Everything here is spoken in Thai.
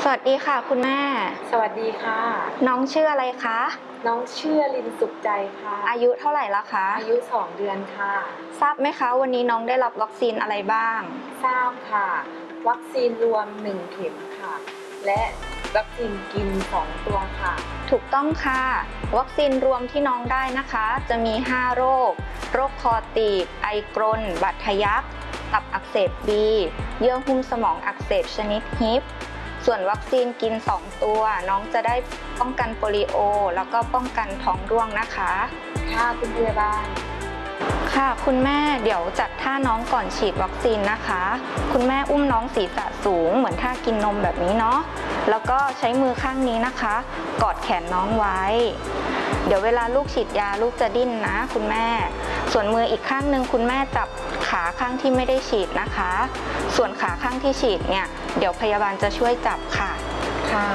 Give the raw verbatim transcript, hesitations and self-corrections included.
วัสดีค่ะคุณแม่สวัสดีค่ะน้องชื่ออะไรคะน้องชื่อลินสุขใจค่ะอายุเท่าไหร่แล้วคะอายุสองเดือนค่ะทราบไหมคะวันนี้น้องได้รับวัคซีนอะไรบ้างทราบค่ะวัคซีนรวมหนึ่งเข็มค่ะและวัคซีนกินสองตัวค่ะถูกต้องค่ะวัคซีนรวมที่น้องได้นะคะจะมีห้าโรคโรคคอตีบไอกรนบัดทะยักตับอักเสบบีเยื่อหุ้มสมองอักเสบชนิดฮิปส่วนวัคซีนกินสองตัวน้องจะได้ป้องกันโปลิโอแล้วก็ป้องกันท้องร่วงนะคะค่ะคุณพยาบาลค่ะคุณแม่เดี๋ยวจัดท่าน้องก่อนฉีดวัคซีนนะคะคุณแม่อุ้มน้องศีรษะสูงเหมือนท่ากินนมแบบนี้เนาะแล้วก็ใช้มือข้างนี้นะคะกอดแขนน้องไว้เดี๋ยวเวลาลูกฉีดยาลูกจะดิ้นนะคุณแม่ส่วนมืออีกข้างหนึ่งคุณแม่จับขาข้างที่ไม่ได้ฉีดนะคะส่วนขาข้างที่ฉีดเนี่ยเดี๋ยวพยาบาลจะช่วยจับค่ะ